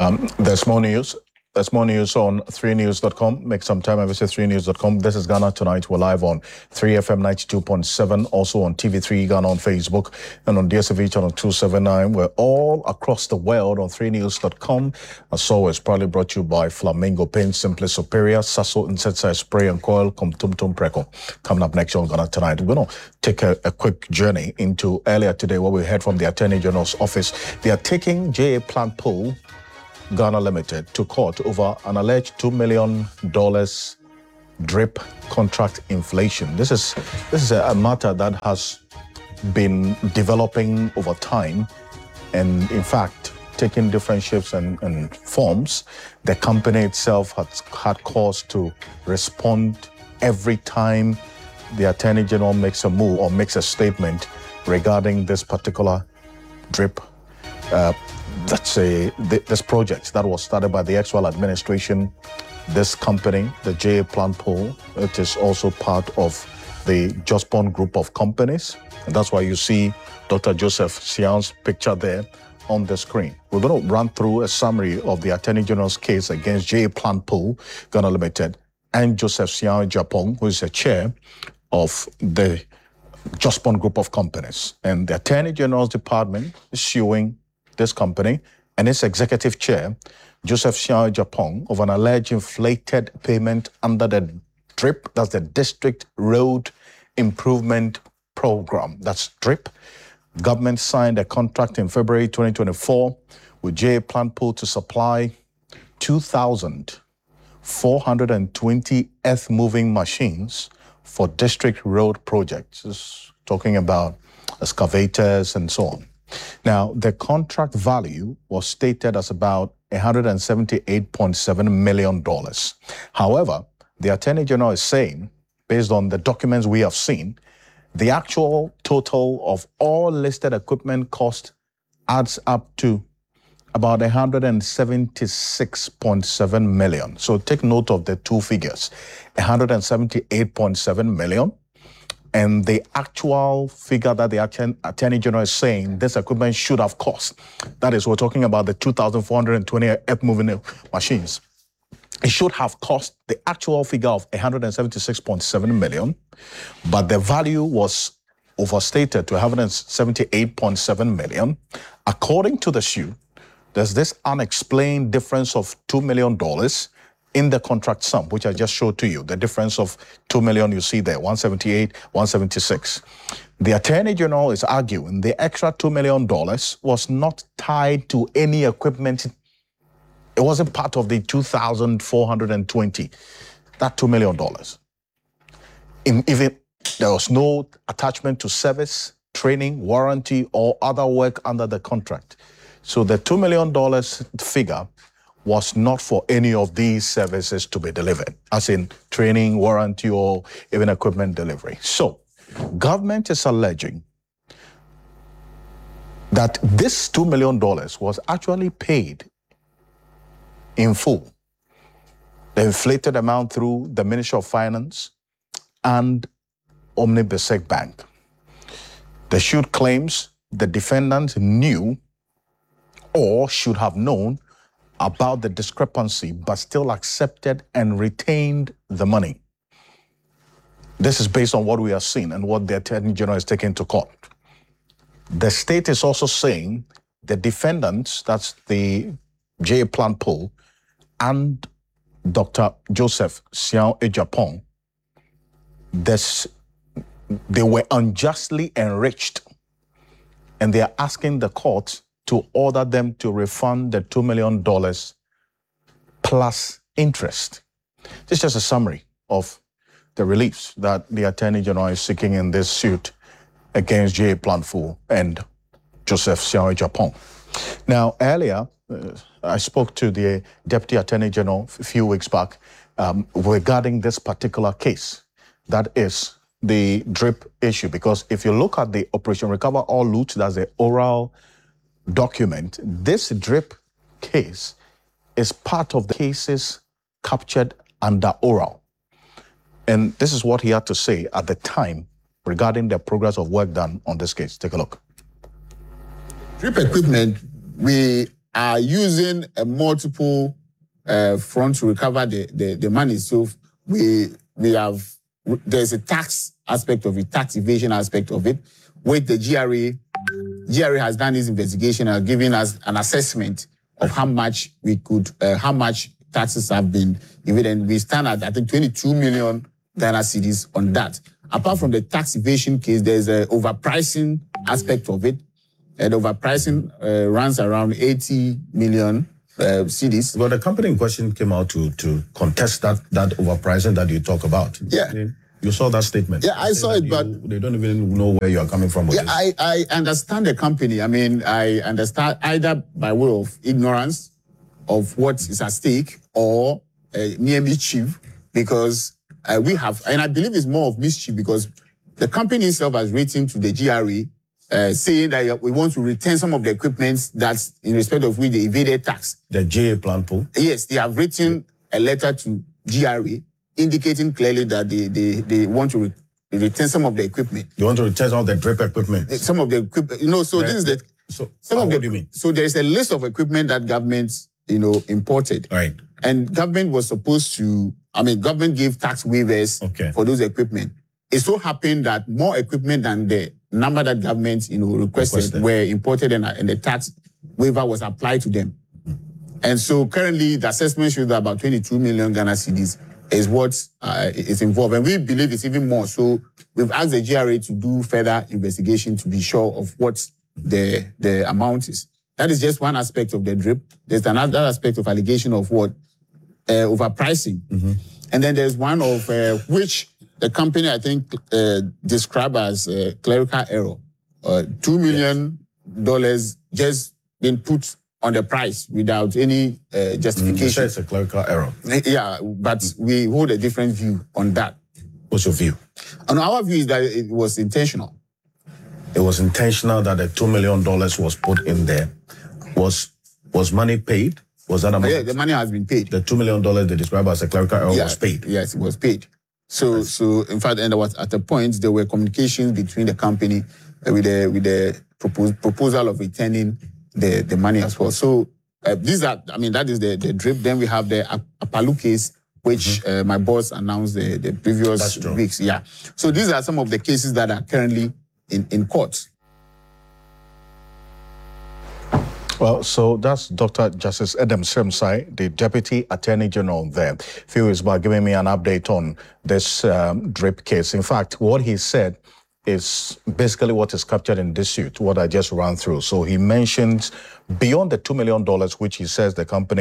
There's more news. There's more news on 3news.com. Make some time and visit 3news.com. This is Ghana Tonight. We're live on 3FM 92.7, also on TV3 Ghana on Facebook, and on DSTV channel 279. We're all across the world on 3news.com. As always, proudly brought to you by Flamingo Paint, Simply Superior, Sasso Insecticide Spray and Coil, Tum Preco. Coming up next on Ghana Tonight, we're going to take a quick journey into earlier today what we heard from the Attorney General's office. They are taking JA Plant Pool Ghana Limited to court over an alleged $2 million drip contract inflation. This is a matter that has been developing over time, and in fact, taking different shapes and forms. The company itself has had cause to respond every time the Attorney General makes a move or makes a statement regarding this particular drip this project that was started by the actual administration. This company, the JA Plant Pool, it is also part of the Jospon group of companies. And that's why you see Dr. Joseph Sian's picture there on the screen. We're going to run through a summary of the Attorney General's case against JA Plant Pool Ghana Limited and Joseph Sian Japong, who is the chair of the Jospon group of companies. And the Attorney General's department is suing this company and its executive chair, Joseph Sian Japong, of an alleged inflated payment under the DRIP, that's the District Road Improvement Program. That's DRIP. Government signed a contract in February 2024 with JA Plant Pool to supply 2,420 earth-moving machines for district road projects. It's talking about excavators and so on. Now, the contract value was stated as about $178.7 million. However, the Attorney General is saying, based on the documents we have seen, the actual total of all listed equipment cost adds up to about $176.7 million. So take note of the two figures, $178.7 million. And the actual figure that the Attorney General is saying this equipment should have cost. That is, we're talking about the 2,420 earth-moving machines. It should have cost the actual figure of $176.7 million, but the value was overstated to $178.7 million. According to the suit, there's this unexplained difference of $2 million in the contract sum, which I just showed to you, the difference of $2 million you see there, 178, 176. The Attorney General is arguing the extra $2 million was not tied to any equipment. It wasn't part of the 2,420, that $2 million. Even there was no attachment to service, training, warranty, or other work under the contract. So the $2 million figure was not for any of these services to be delivered, as in training, warranty, or even equipment delivery. So, government is alleging that this $2 million was actually paid in full, the inflated amount through the Ministry of Finance and Omnibusec Bank. The suit claims the defendant knew or should have known about the discrepancy, but still accepted and retained the money. This is based on what we have seen and what the Attorney General is taking to court. The state is also saying the defendants, that's the JA Plant Pool and Dr. Joseph Sian Japong, they were unjustly enriched, and they are asking the court to order them to refund the $2 million plus interest. This is just a summary of the reliefs that the Attorney General is seeking in this suit against JA Plant Pool and Joseph Sian Japong. Now, earlier, I spoke to the Deputy Attorney General a few weeks back regarding this particular case. That is the DRIP issue, because if you look at the Operation Recover All Loot, that's the oral document, this DRIP case is part of the cases captured under oral. And this is what he had to say at the time regarding the progress of work done on this case. Take a look. DRIP equipment, we are using a multiple front to recover the money. So there's a tax aspect of it, tax evasion aspect of it, with the GRA. GRA has done this investigation and given us an assessment of how much how much taxes have been evaded. We stand at, I think, 22 million Ghana cedis on that. Apart from the tax evasion case, there's an overpricing aspect of it. And overpricing runs around 80 million cedis. Well, the company in question came out to contest that overpricing that you talk about. Yeah. You saw that statement. Yeah, I saw it, but they don't even know where you are coming from. Yeah, I understand the company. I mean, I understand either by way of ignorance of what is at stake or near mischief, because we have, and I believe it's more of mischief because the company itself has written to the GRA saying that we want to return some of the equipment that's in respect of which they evaded tax. The GA plant pool? Yes, they have written a letter to GRA indicating clearly that they want to return some of the equipment. You want to return some of the drip equipment? Some of the equipment, this is the... So, what do you mean? So there is a list of equipment that government, imported. Right. And government was supposed to, government gave tax waivers for those equipment. It so happened that more equipment than the number that government, requested were imported and the tax waiver was applied to them. And so currently the assessment shows that about 22 million Ghana cedis is what is involved. And we believe it's even more. So we've asked the GRA to do further investigation to be sure of what the amount is. That is just one aspect of the drip. There's another aspect of allegation of what? Overpricing. Mm-hmm. And then there's one of which the company, I think, described as clerical error. $2 million just been put on the price without any justification. It's a clerical error. Yeah, but we hold a different view on that. What's your view? And our view is that it was intentional. It was intentional that the $2 million was put in there. Was money paid? Was that amount? Yeah, the money has been paid. The $2 million they described as a clerical error was paid? Yes, it was paid. So in fact, and there was at a point there were communications between the company with the proposal of returning the money as well. So these are, that is the drip. Then we have the Apalu case, which my boss announced the previous weeks. Yeah. So these are some of the cases that are currently in court. Well, so that's Dr. Justice Edem Semsai, the Deputy Attorney General there. Few is by giving me an update on this drip case. In fact, what he said is basically what is captured in this suit, what I just ran through. So he mentions beyond the $2 million, which he says the company